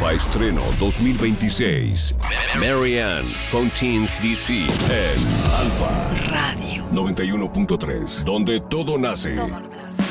Alfa Estreno 2026. Marianne Fontaine's DC en Alfa Radio 91.3, donde todo nace.